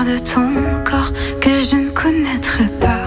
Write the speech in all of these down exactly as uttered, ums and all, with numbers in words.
de ton corps que je ne connaîtrai pas.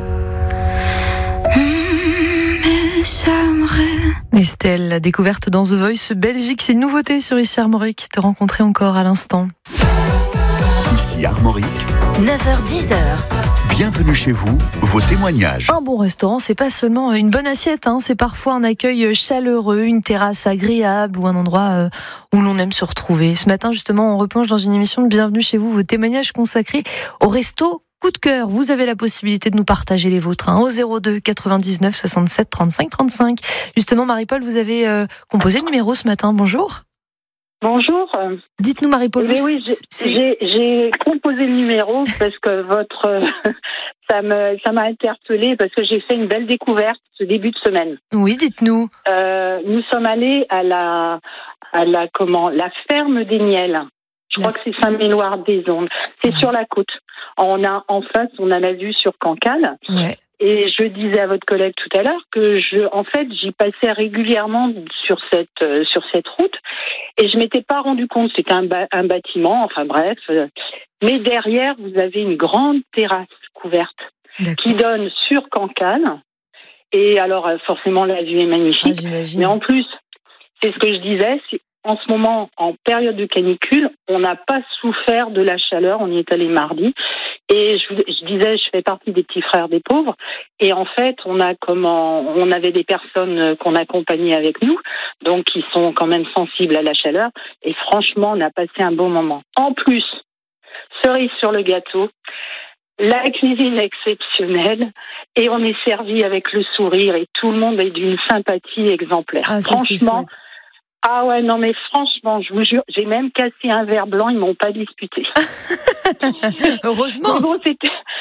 Mmh, mais j'aimerais. Estelle, la découverte dans The Voice Belgique, c'est une nouveauté sur Ici Armorique. Te rencontrer encore à l'instant. Ici Armorique, neuf heures dix. bienvenue chez vous, vos témoignages. Un bon restaurant, c'est pas seulement une bonne assiette, hein, c'est parfois un accueil chaleureux, une terrasse agréable ou un endroit où l'on aime se retrouver. Ce matin, justement, on replonge dans une émission de Bienvenue chez vous, vos témoignages consacrés au resto coup de cœur. Vous avez la possibilité de nous partager les vôtres hein, au zéro deux quatre-vingt-dix-neuf soixante-sept trente-cinq trente-cinq. Justement, Marie-Paul, vous avez euh, composé le numéro ce matin. Bonjour. Bonjour. Dites-nous, Marie-Paul. Mais oui, j'ai, j'ai, j'ai composé le numéro parce que votre ça me ça m'a interpellée parce que j'ai fait une belle découverte ce début de semaine. Oui, dites-nous. Euh, nous sommes allés à la à la comment la ferme des Niels. Je la... crois que c'est Saint-Méloire-des-Ondes. C'est ouais. Sur la côte. On a en face, on a la vue sur Cancale. Ouais. Et je disais à votre collègue tout à l'heure que je, en fait, j'y passais régulièrement sur cette euh, sur cette route et je m'étais pas rendu compte. C'était un, ba- un bâtiment, enfin bref. Euh, mais derrière, vous avez une grande terrasse couverte D'accord. qui donne sur Cancale. Et alors, forcément, la vue est magnifique. Ah, j'imagine. Mais en plus, c'est ce que je disais. C'est, en ce moment, en période de canicule, on n'a pas souffert de la chaleur. On y est allé mardi. Et je, je disais, je fais partie des petits frères des pauvres. Et en fait, on a comment, on avait des personnes qu'on accompagnait avec nous, donc qui sont quand même sensibles à la chaleur. Et franchement, on a passé un bon moment. En plus, cerise sur le gâteau, la cuisine exceptionnelle, et on est servi avec le sourire et tout le monde est d'une sympathie exemplaire. Ah, ça, franchement. Ah ouais, non mais franchement, je vous jure, j'ai même cassé un verre blanc, ils m'ont pas disputé. Heureusement. En gros, c'était,